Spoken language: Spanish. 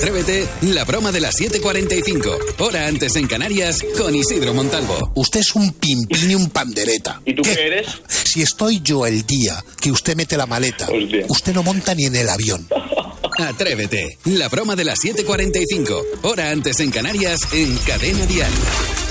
Atrévete, la broma de las 7:45. Hora antes en Canarias con Isidro Montalvo. Usted es un pimpín y un pandereta. ¿Y tú qué eres? Si estoy yo el día que usted mete la maleta, Hostia. usted no monta ni en el avión. Atrévete, la broma de las 7:45. Hora antes en Canarias en Cadena Dial.